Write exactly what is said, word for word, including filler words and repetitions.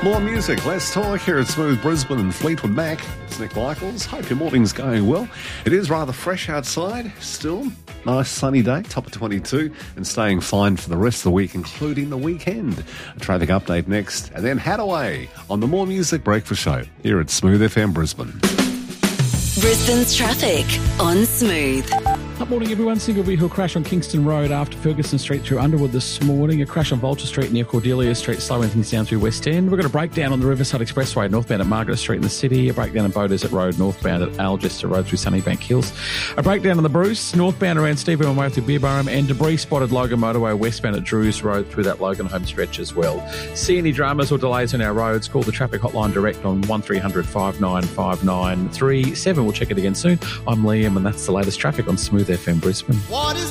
More music, less talk here at Smooth Brisbane and Fleetwood Mac. It's Nick Michaels. Hope your morning's going well. It is rather fresh outside still. Nice sunny day, top of twenty-two, and staying fine for the rest of the week, including the weekend. A traffic update next, and then Hadaway on the More Music Breakfast Show here at Smooth F M Brisbane. Brisbane's traffic on Smooth. Good morning, everyone. Single vehicle crash on Kingston Road after Ferguson Street through Underwood this morning. A crash on Vulture Street near Cordelia Street, slowing things down through West End. We've got a breakdown on the Riverside Expressway northbound at Margaret Street in the city. A breakdown on Bow Desert Road northbound at Algester Road through Sunnybank Hills. A breakdown on the Bruce northbound around Stephen Way through Beerburrum, and debris spotted Logan Motorway westbound at Drews Road through that Logan home stretch as well. See any dramas or delays on our roads? Call the traffic hotline direct on one three hundred five nine five nine three seven. We'll check it again soon. I'm Liam, and that's the latest traffic on Smooth F M Brisbane. What is